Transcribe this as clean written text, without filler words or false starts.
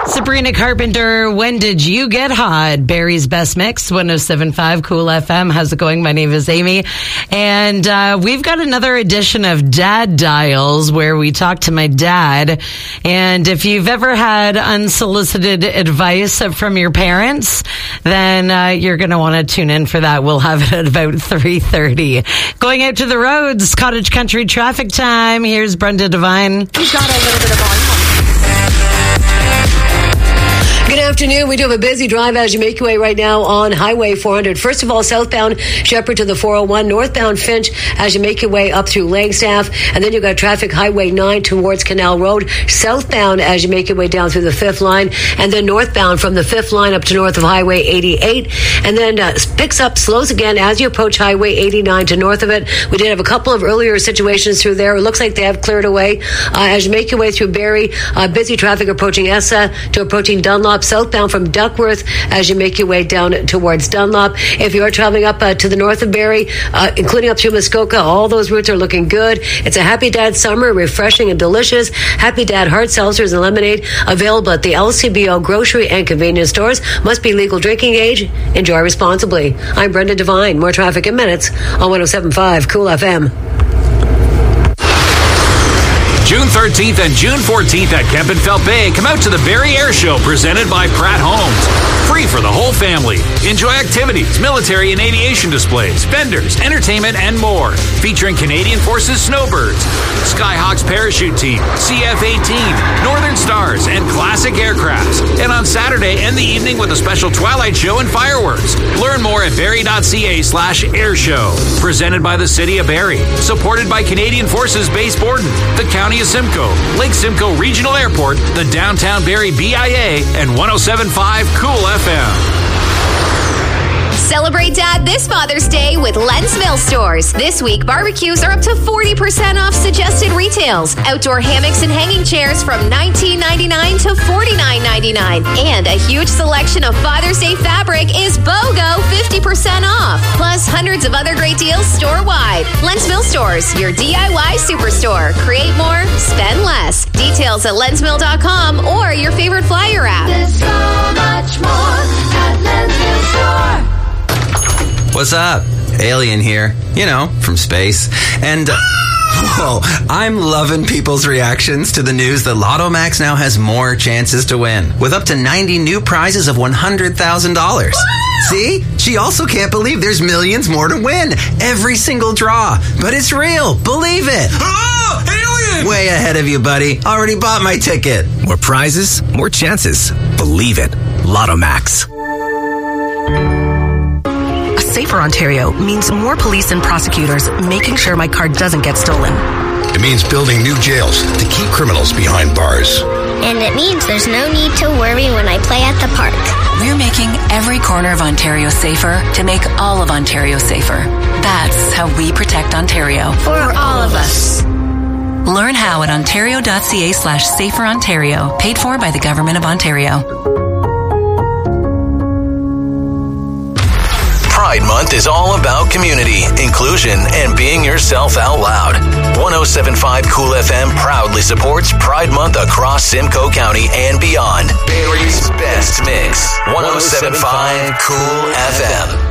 Sabrina Carpenter, when did you get hot? Barry's Best Mix, 107.5 Cool FM. How's it going? My name is Amy. And we've got another edition of Dad Dials where we talk to my dad. And if you've ever had unsolicited advice from your parents, then you're going to want to tune in for that. We'll have it at about 3:30. Going out to the roads, Cottage Country traffic time. Here's Brenda Devine. We've got a little bit of volume. Good afternoon. We do have a busy drive as you make your way right now on Highway 400. First of all, southbound Shepherd to the 401, northbound Finch as you make your way up through Langstaff, and then you've got traffic Highway 9 towards Canal Road, southbound as you make your way down through the 5th line, and then northbound from the 5th line up to north of Highway 88, and then picks up, slows again as you approach Highway 89 to north of it. We did have a couple of earlier situations through there. It looks like they have cleared away. As you make your way through Barrie, busy traffic approaching Essa to approaching Dunlop, southbound from Duckworth as you make your way down towards Dunlop. If you are traveling up to the north of Barrie, including up through Muskoka, all those routes are looking good. It's a Happy Dad summer, refreshing and delicious. Happy Dad hard seltzers and lemonade available at the LCBO grocery and convenience stores. Must be legal drinking age. Enjoy responsibly. I'm Brenda Devine. More traffic in minutes on 107.5 Cool FM. June 13th and June 14th at Kempenfelt Bay, come out to the Barrie Air Show presented by Pratt Homes. Free for the whole family. Enjoy activities, military and aviation displays, vendors, entertainment, and more. Featuring Canadian Forces Snowbirds, Skyhawks Parachute Team, CF-18, Northern Stars, and classic aircrafts. And on Saturday, end the evening with a special Twilight Show and fireworks. Learn more at barrie.ca/airshow. Presented by the City of Barrie. Supported by Canadian Forces Base Borden, the County of Simcoe, Lake Simcoe Regional Airport, the Downtown Barrie BIA, and 107.5 Cool FM. Celebrate Dad this Father's Day with Len's Mill Stores. This week, barbecues are up to 40% off suggested retails. Outdoor hammocks and hanging chairs from $19.99 to $49.99. And a huge selection of Father's Day fabric is BOGO 50% off. Plus, hundreds of other great deals store-wide. Len's Mill Stores, your DIY superstore. Create more, spend less. Details at lensmill.com or your favorite flyer app. There's so much more at Len's Mill Store. What's up? Alien here. You know, from space. And, whoa, I'm loving people's reactions to the news that Lotto Max now has more chances to win, with up to 90 new prizes of $100,000. See? She also can't believe there's millions more to win. Every single draw. But it's real. Believe it. Oh, alien! Way ahead of you, buddy. Already bought my ticket. More prizes, more chances. Believe it. Lotto Max. Safer Ontario means more police and prosecutors making sure my car doesn't get stolen. It means building new jails to keep criminals behind bars. And it means there's no need to worry when I play at the park. We're making every corner of Ontario safer to make all of Ontario safer. That's how we protect Ontario. For all of us. Learn how at ontario.ca/saferontario. Paid for by the Government of Ontario. Pride Month is all about community, inclusion, and being yourself out loud. 107.5 Cool FM proudly supports Pride Month across Simcoe County and beyond. Barrie's best mix. 107.5 Cool FM.